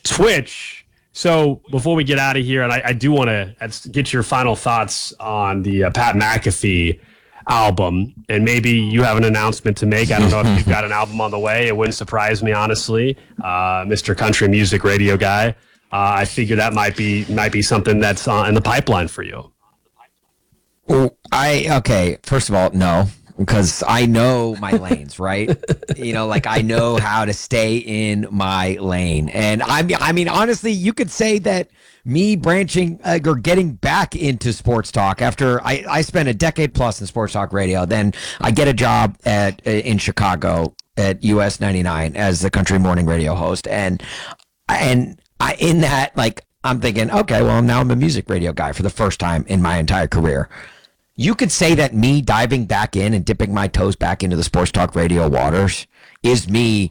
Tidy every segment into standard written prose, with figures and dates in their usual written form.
switch. So before we get out of here, and I do want to get your final thoughts on the Pat McAfee album, and maybe you have an announcement to make. I don't know if you've got an album on the way. It wouldn't surprise me, honestly, Mr. Country Music Radio guy. I figure that might be something that's in the pipeline for you. Well, okay. First of all, no, because I know my lanes, right? Like I know how to stay in my lane, and I mean, honestly, you could say that me branching or getting back into sports talk after I spent a decade plus in sports talk radio, then I get a job in Chicago at US 99 as the country morning radio host, and in that, like, I'm thinking, okay, well, now I'm a music radio guy for the first time in my entire career. You could say that me diving back in and dipping my toes back into the sports talk radio waters is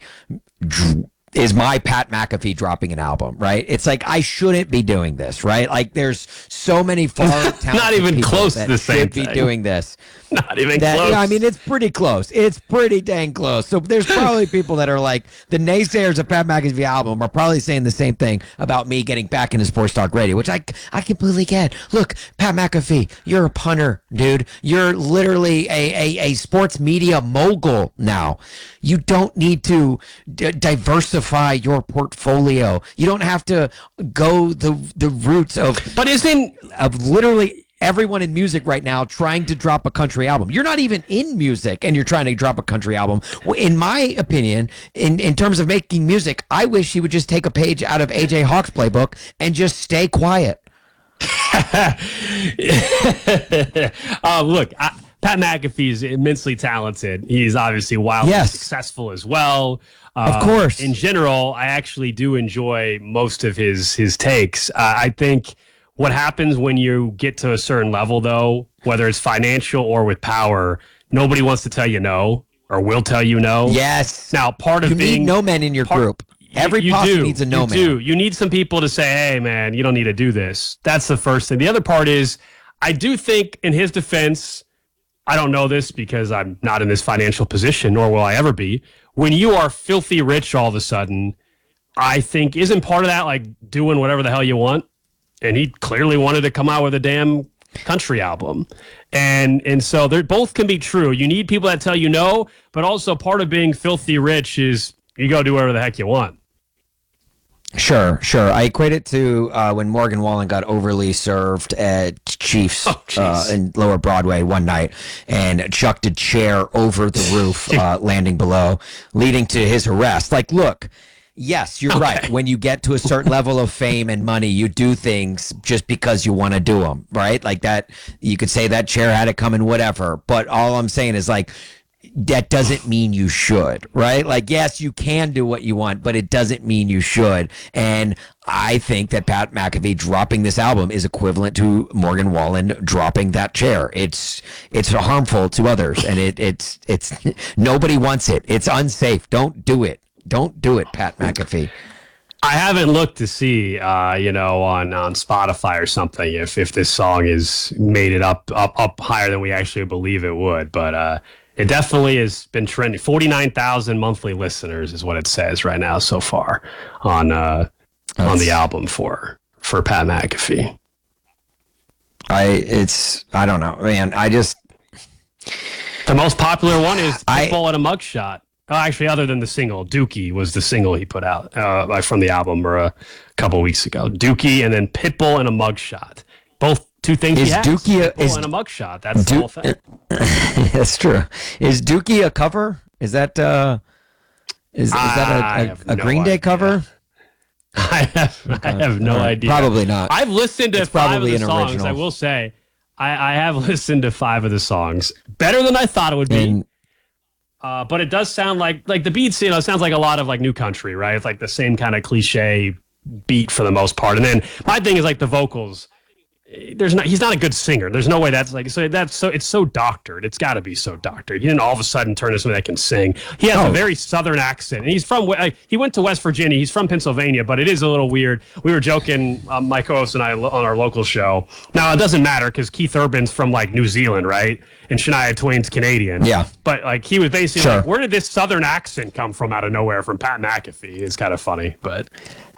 my Pat McAfee dropping an album, right? It's like I shouldn't be doing this, right? Like there's so many far talented not even people close that to the same should be thing. doing this. Not even close. I mean, it's pretty close. It's pretty dang close. So there's probably people that are like the naysayers of Pat McAfee album are probably saying the same thing about me getting back into sports talk radio, which I completely get. Look, Pat McAfee, you're a punter, dude. You're literally a sports media mogul now. You don't need to diversify your portfolio. You don't have to go the roots of literally everyone in music right now trying to drop a country album. You're not even in music and you're trying to drop a country album. In my opinion, in terms of making music, I wish he would just take a page out of AJ Hawk's playbook and just stay quiet. Look, Pat McAfee is immensely talented. He's obviously wildly successful as well. Of course. In general, I actually do enjoy most of his takes. I think what happens when you get to a certain level, though, whether it's financial or with power, nobody wants to tell you no or will tell you no. Yes. Now, part of you being need no men in your group. Every posse needs a no man. You need some people to say, hey, man, you don't need to do this. That's the first thing. The other part is, I do think in his defense, I don't know this because I'm not in this financial position, nor will I ever be. When you are filthy rich all of a sudden, I think isn't part of that like doing whatever the hell you want? And he clearly wanted to come out with a damn country album. And so they both can be true. You need people that tell you no, but also part of being filthy rich is you go do whatever the heck you want. Sure. I equate it to when Morgan Wallen got overly served at Chiefs in Lower Broadway one night and chucked a chair over the roof, landing below, leading to his arrest. Like, look, yes, you're right. When you get to a certain level of fame and money, you do things just because you want to do them, right? Like that, you could say that chair had it coming, whatever. But all I'm saying is like, that doesn't mean you should, right? Like, yes, you can do what you want, but it doesn't mean you should. And I think that Pat McAfee dropping this album is equivalent to Morgan Wallen dropping that chair. It's harmful to others, and it's nobody wants it. It's unsafe. Don't do it. Don't do it, Pat McAfee. I haven't looked to see, on Spotify or something if this song is made it up higher than we actually believe it would, but it definitely has been trending. 49,000 monthly listeners is what it says right now so far on the album for Pat McAfee. I don't know, man. The most popular one is Pitbull and a Mugshot. Oh, actually, other than the single, Dookie was the single he put out from the album a couple weeks ago. Dookie and then Pitbull and a Mugshot. Both two things he has. Pitbull and a Mugshot. That's the whole thing. That's true. Is Dookie a cover? Is that a Green Day cover? I have no idea. Probably not. I've listened to 5 of the songs. Original. I will say, I have listened to 5 of the songs. Better than I thought it would be. But it does sound like the beats, it sounds like a lot of like new country, right? It's like the same kind of cliche beat for the most part. And then my thing is like the vocals. He's not a good singer. There's no way it's so doctored. It's got to be so doctored. He didn't all of a sudden turn into somebody that can sing. He has a very southern accent, and he's he went to West Virginia. He's from Pennsylvania, but it is a little weird. We were joking, my co-host and I, on our local show. Now it doesn't matter because Keith Urban's from like New Zealand, right? And Shania Twain's Canadian. Yeah. But like he was basically like, where did this southern accent come from out of nowhere from Pat McAfee? It's kind of funny, but.